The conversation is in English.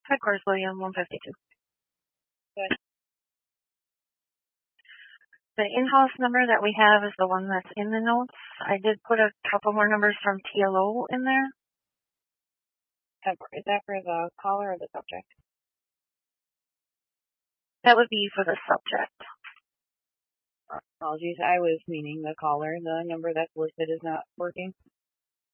Headquarters, William, 152. Good. The in-house number that we have is the one that's in the notes. I did put a couple more numbers from TLO in there. Is that for the caller or the subject? That would be for the subject. Apologies, I was meaning the caller. The number that's listed is not working.